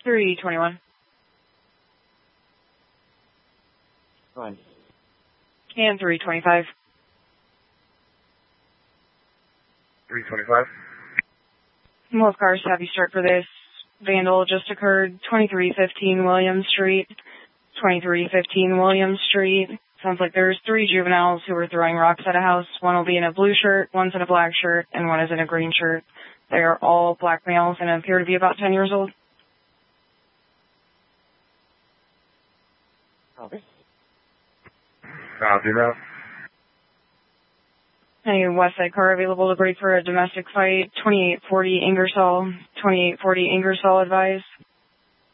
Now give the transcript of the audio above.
321. Fine. And 325. 325. Both cars have you start for this. Vandal just occurred. 2315 Williams Street. 2315 Williams Street. Sounds like there's 3 juveniles who are throwing rocks at a house. One will be in a blue shirt, one's in a black shirt, and one is in a green shirt. They are all black males and appear to be about 10 years old. Okay. I'll do that. Any west side car available to break for a domestic fight? 2840 Ingersoll. 2840 Ingersoll advised.